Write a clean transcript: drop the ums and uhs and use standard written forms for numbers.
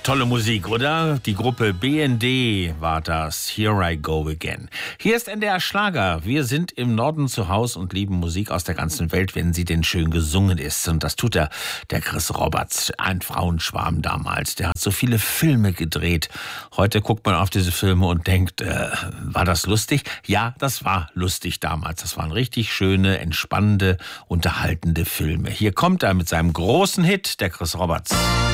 Tolle Musik, oder? Die Gruppe BND war das. Here I Go Again. Hier ist NDR Schlager. Wir sind im Norden zu Hause und lieben Musik aus der ganzen Welt, wenn sie denn schön gesungen ist. Und das tut der Chris Roberts, ein Frauenschwarm damals. Der hat so viele Filme gedreht. Heute guckt man auf diese Filme und denkt, war das lustig? Ja, das war lustig damals. Das waren richtig schöne, entspannende, unterhaltende Filme. Hier kommt er mit seinem großen Hit, der Chris Roberts.